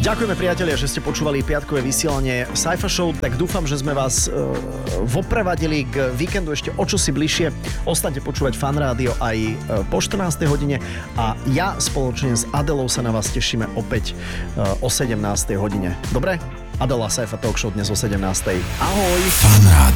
Ďakujeme, priatelia, že ste počúvali piatkové vysielanie Saifa Show, tak dúfam, že sme vás voprevadili k víkendu ešte o čosi bližšie. Ostaňte počúvať Fan Rádio aj po 14. hodine a ja spoločne s Adelou sa na vás tešíme opäť o 17. hodine. Dobre? Adela Saifa Talk Show dnes o 17. Ahoj! Fan Rádio.